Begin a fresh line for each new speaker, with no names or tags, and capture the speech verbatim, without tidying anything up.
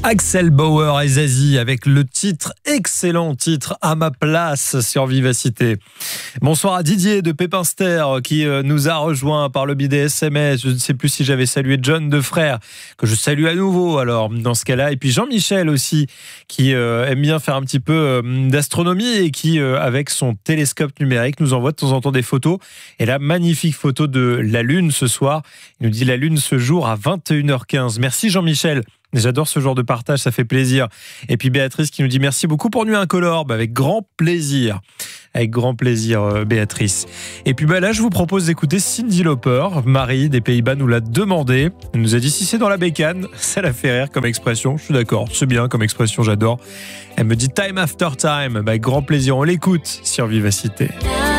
Axel Bauer et Zazie avec le titre, excellent titre, À ma place sur Vivacité. Bonsoir à Didier de Pépinster qui nous a rejoint par le biais des S M S. Je ne sais plus si j'avais salué John de Frère, que je salue à nouveau alors dans ce cas-là. Et puis Jean-Michel aussi qui euh, aime bien faire un petit peu euh, d'astronomie et qui euh, avec son télescope numérique nous envoie de temps en temps des photos. Et la magnifique photo de la Lune ce soir. Il nous dit la Lune ce jour à vingt et une heures quinze. Merci Jean-Michel. J'adore ce genre de partage, ça fait plaisir. Et puis Béatrice qui nous dit merci beaucoup pour Nuit Incolore, bah avec grand plaisir. Avec grand plaisir, euh, Béatrice. Et puis bah là, je vous propose d'écouter Cyndi Lauper. Marie des Pays-Bas nous l'a demandé. Elle nous a dit si c'est dans la bécane, ça la fait rire comme expression. Je suis d'accord, c'est bien comme expression, j'adore. Elle me dit time after time. Bah, avec grand plaisir, on l'écoute sur Vivacité.